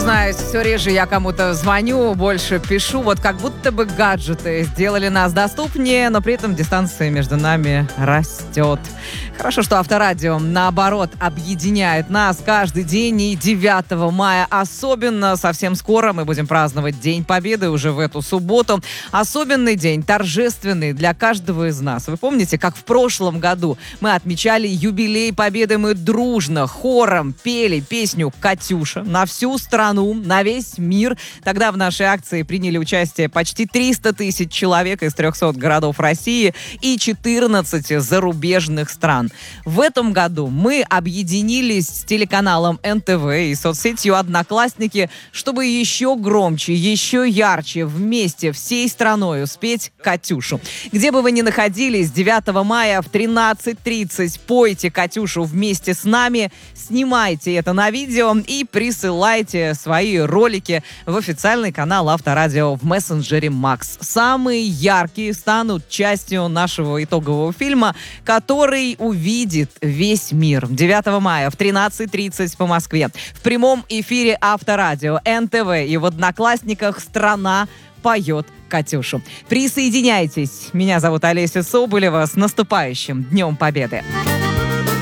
Признаюсь, все реже я кому-то звоню, больше пишу, вот как будто бы гаджеты сделали нас доступнее, но при этом дистанция между нами растет. Хорошо, что Авторадио, наоборот, объединяет нас каждый день, и 9 мая особенно. Совсем скоро мы будем праздновать День Победы уже в эту субботу. Особенный день, торжественный для каждого из нас. Вы помните, как в прошлом году мы отмечали юбилей Победы, мы дружно, хором пели песню «Катюша» на всю страну, на весь мир. Тогда в нашей акции приняли участие почти 300 тысяч человек из 300 городов России и 14 зарубежных стран. В этом году мы объединились с телеканалом НТВ и соцсетью «Одноклассники», чтобы еще громче, еще ярче вместе всей страной спеть «Катюшу». Где бы вы ни находились, 9 мая в 13:30 пойте «Катюшу» вместе с нами, снимайте это на видео и присылайте свои ролики в официальный канал Авторадио в мессенджере Макс. Самые яркие станут частью нашего итогового фильма, который увидит весь мир. 9 мая в 13:30 по Москве. В прямом эфире Авторадио, НТВ и в Одноклассниках страна поет «Катюшу». Присоединяйтесь. Меня зовут Олеся Соболева. С наступающим Днем Победы!